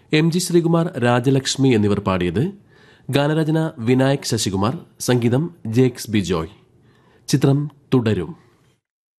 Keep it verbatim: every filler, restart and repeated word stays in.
M G Sreekumar, Rajalakshmi എന്നിവർ പാടിയത്. ഗാനരചന വിനായക് ശശികുമാർ, സംഗീതം ജേക്സ് ബിജോയ്. ചിത്രം തുടരും.